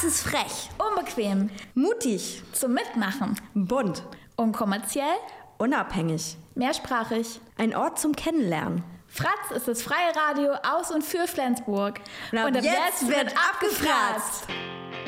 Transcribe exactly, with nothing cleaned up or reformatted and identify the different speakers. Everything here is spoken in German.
Speaker 1: Das ist frech.
Speaker 2: Unbequem.
Speaker 1: Mutig.
Speaker 2: Zum Mitmachen.
Speaker 1: Bunt.
Speaker 2: Unkommerziell.
Speaker 1: Unabhängig.
Speaker 2: Mehrsprachig.
Speaker 1: Ein Ort zum Kennenlernen.
Speaker 2: Fratz ist das freie Radio aus und für Flensburg.
Speaker 1: Und ab, und ab jetzt, jetzt wird abgefratzt.